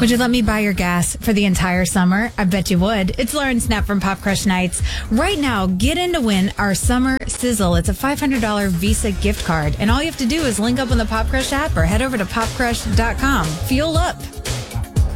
Would you let me buy your gas for the entire summer? I bet you would. It's Lauren Snap from Pop Crush Nights. Right now, get in to win our summer sizzle. It's a $500 Visa gift card. And all you have to do is link up on the Pop Crush app or head over to popcrush.com. Fuel up.